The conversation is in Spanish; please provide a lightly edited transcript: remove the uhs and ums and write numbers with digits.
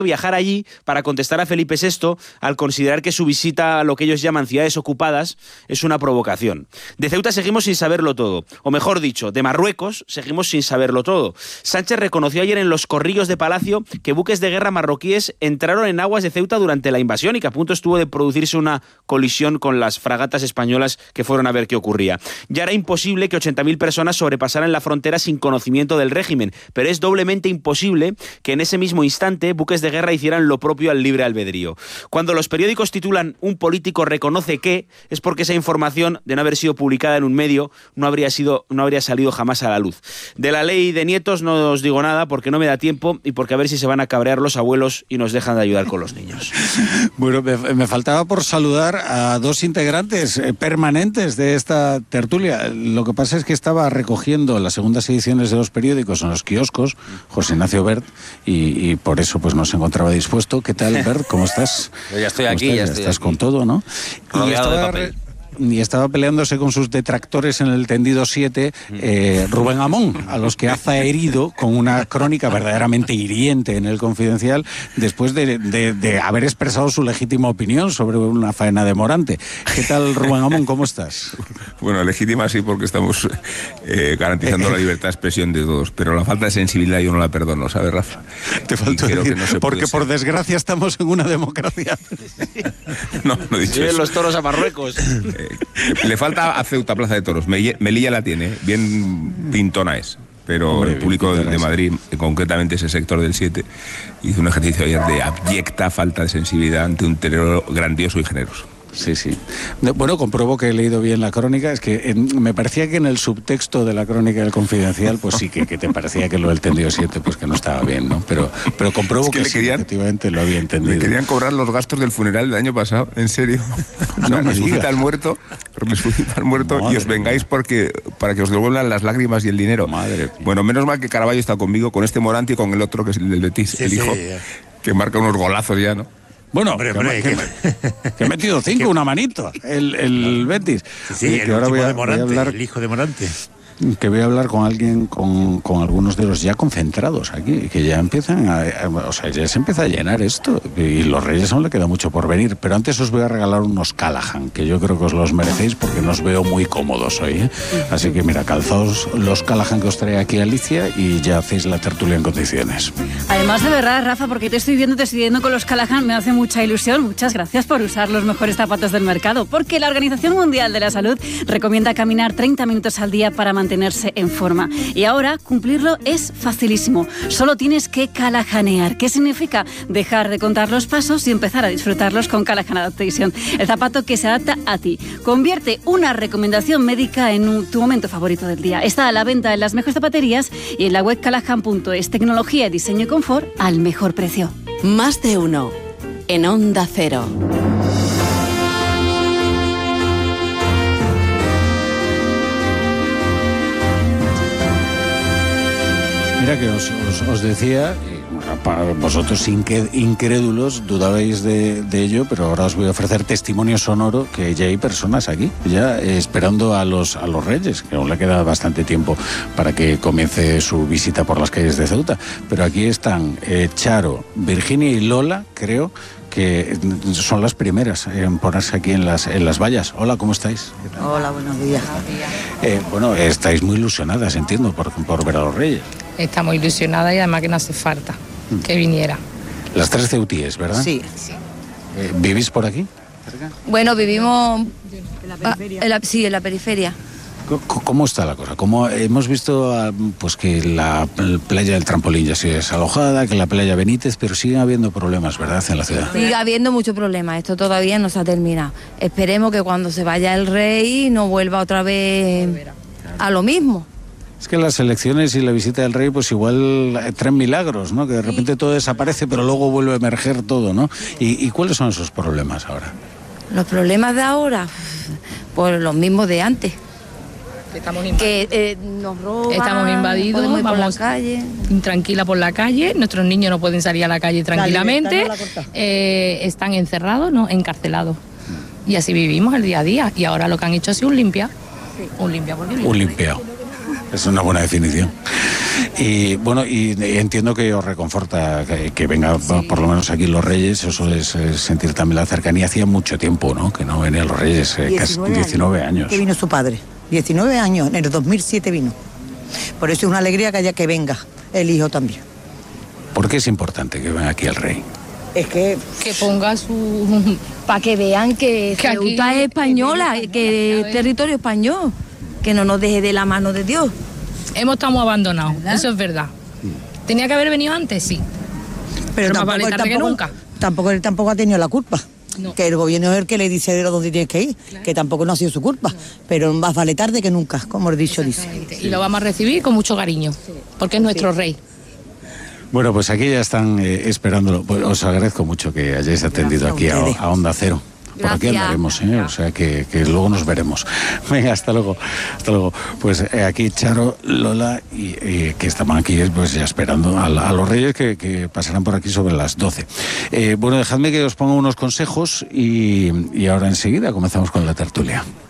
viajar allí para contestar a Felipe VI al considerar que su visita a lo que ellos llaman ciudades ocupadas es una provocación. De Ceuta seguimos sin saberlo todo, o mejor dicho, de Marruecos seguimos sin saberlo todo. Sánchez reconoció ayer en los corrillos de Palacio que buques de guerra marroquíes entraron en aguas de Ceuta durante la invasión y que a punto estuvo de producirse una colisión con las fragatas españolas que fueron a ver qué ocurría. Ya era imposible que 80.000 personas sobrepasaran la frontera sin conocimiento del régimen, pero es doblemente imposible que en ese mismo instante buques de guerra hicieran lo propio al libre albedrío. Cuando los periódicos titulan "Un político reconoce que", es porque esa información, de no haber sido publicada en un medio, no habría salido jamás a la luz. De la ley de nietos no os digo nada porque no me da tiempo y porque a ver si se van a cabrear los abuelos y nos dejan de ayudar con los niños. Bueno, me faltaba por saludar a dos integrantes permanentes de esta tertulia. Lo que pasa es que estaba recogiendo las segundas ediciones de los periódicos en los kioscos, José Ignacio Bert, y por eso pues no se encontraba dispuesto. ¿Qué tal, Bert? ¿Cómo estás? Yo ya estoy aquí, ya estás aquí. con todo, ¿no? Rodeado de papel. Y estaba peleándose con sus detractores en el tendido 7, Rubén Amón, a los que ha zaherido con una crónica verdaderamente hiriente en El Confidencial después de haber expresado su legítima opinión sobre una faena de Morante. ¿Qué tal, Rubén Amón? ¿Cómo estás? Bueno, legítima sí, porque estamos garantizando la libertad de expresión de todos, pero la falta de sensibilidad yo no la perdono, ¿sabes, Rafa? Te faltó decir, no porque por desgracia estamos en una democracia. No he dicho eso. Los toros a Marruecos. Le falta a Ceuta Plaza de Toros. Melilla la tiene, bien pintona es. Pero hombre, el público de Madrid, concretamente ese sector del 7, hizo un ejercicio ayer de abyecta falta de sensibilidad ante un torero grandioso y generoso. Sí. Bueno, compruebo que he leído bien la crónica. Es que me parecía que en el subtexto de la crónica del Confidencial, pues sí, que te parecía que lo del tendido 7, pues que no estaba bien, ¿no? Pero compruebo es que sí, efectivamente lo había entendido. Le querían cobrar los gastos del funeral del año pasado, en serio. O sea, resucita al muerto y os vengáis para que os devuelvan las lágrimas y el dinero. Madre. Bueno, menos mal que Caraballo está conmigo, con este Morante y con el otro, que es el del Betis, el hijo, que marca unos golazos ya, ¿no? Bueno, que he metido 5, una manito, el Betis. Sí, el ahora último voy a de Morante, hablar, el hijo de Morante. Que voy a hablar con alguien, con algunos de los ya concentrados aquí, que ya empiezan ya se empieza a llenar esto, y los Reyes aún le queda mucho por venir, pero antes os voy a regalar unos Callahan, que yo creo que os los merecéis porque no os veo muy cómodos hoy, ¿eh? Así que mira, calzaos los Callahan que os trae aquí Alicia y ya hacéis la tertulia en condiciones. Además, de verdad, Rafa, porque te estoy viendo con los Callahan, me hace mucha ilusión. Muchas gracias por usar los mejores zapatos del mercado, porque la Organización Mundial de la Salud recomienda caminar 30 minutos al día para mantenerse en forma. Y ahora cumplirlo es facilísimo. Solo tienes que callahanear. ¿Qué significa? Dejar de contar los pasos y empezar a disfrutarlos con Callahan Adaptation, el zapato que se adapta a ti. Convierte una recomendación médica en tu momento favorito del día. Está a la venta en las mejores zapaterías y en la web callahan.es. Tecnología, diseño y confort al mejor precio. Más de uno en Onda Cero. Mira que os decía, para vosotros incrédulos dudabais de ello, pero ahora os voy a ofrecer testimonio sonoro que ya hay personas aquí, ya esperando a los Reyes, que aún le queda bastante tiempo para que comience su visita por las calles de Ceuta. Pero aquí están Charo, Virginia y Lola, creo, que son las primeras en ponerse aquí en las vallas. Hola, ¿cómo estáis? Hola, buenos días. Bueno, estáis muy ilusionadas, entiendo, por ver a los Reyes. Estamos ilusionadas y además que no hace falta que viniera. Las 3 ceutíes, ¿verdad? Sí. ¿Vivís por aquí? Bueno, vivimos en la periferia. ¿Cómo está la cosa? Como hemos visto, pues que la playa del Trampolín ya sigue desalojada, que la playa Benítez, pero siguen habiendo problemas, ¿verdad?, en la ciudad. Sigue habiendo muchos problemas, esto todavía no se ha terminado. Esperemos que cuando se vaya el rey no vuelva otra vez a lo mismo. Es que las elecciones y la visita del rey pues igual traen milagros, ¿no? Que de repente todo desaparece, pero luego vuelve a emerger todo, ¿no? ¿Y cuáles son esos problemas ahora? Los problemas de ahora, pues los mismos de antes. Que nos roban, estamos invadidos, vamos por la calle. Tranquila por la calle, nuestros niños no pueden salir a la calle tranquilamente, están encerrados, no, encarcelados. Y así vivimos el día a día. Y ahora lo que han hecho ha sido un limpia. Sí. Un limpia por limpia. Un limpiado. Es una buena definición. Y bueno, y entiendo que os reconforta que venga por lo menos aquí los Reyes, eso es sentir también la cercanía. Hacía mucho tiempo, ¿no?, que no venían los Reyes, casi 19 años. Que vino su padre, 19 años, en el 2007 vino. Por eso es una alegría que venga el hijo también. ¿Por qué es importante que venga aquí el rey? Es que ponga su... Para que vean que Ceuta es española, que es territorio español, que no nos deje de la mano de Dios. Hemos estado abandonados, eso es verdad. ¿Tenía que haber venido antes? Sí. Pero más vale tarde que nunca. Él tampoco ha tenido la culpa. No. Que el gobierno es el que le dice de dónde tienes que ir, claro. Que tampoco no ha sido su culpa, pero más vale tarde que nunca, como el dicho dice. Y lo vamos a recibir con mucho cariño, porque es nuestro rey. Bueno, pues aquí ya están esperándolo. Pues os agradezco mucho que hayáis atendido aquí a Onda Cero. Por aquí andaremos, o sea que luego nos veremos. Venga, hasta luego. Pues aquí Charo, Lola y que estaban aquí pues ya esperando a los Reyes que pasarán por aquí sobre las 12. Bueno, dejadme que os ponga unos consejos y ahora enseguida comenzamos con la tertulia.